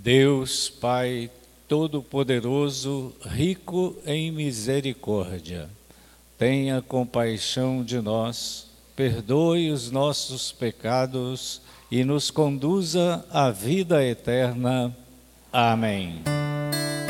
Deus Pai Todo-Poderoso, rico em misericórdia, tenha compaixão de nós, perdoe os nossos pecados e nos conduza à vida eterna. Amém.